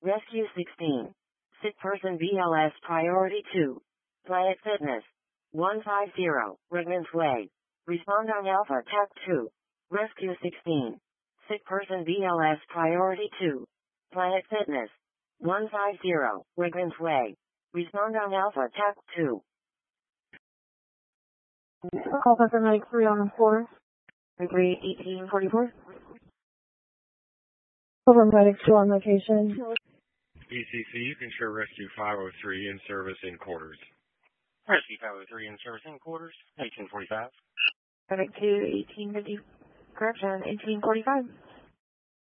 Rescue 16. Sick person BLS priority 2. Planet Fitness. 150, Rickman's Way. Respond on Alpha TAC 2. Rescue 16. Sick person BLS priority 2. Planet Fitness. 150, Rickman's Way. Respond on Alpha TAC 2. Call paramedic 3 on the floor. 31844. Call paramedic 2 on location. ECC, you can share Rescue 503 in service in quarters. Rescue 503 in service in quarters, 1845. Paramedic 2, 1850. Correction, 1845.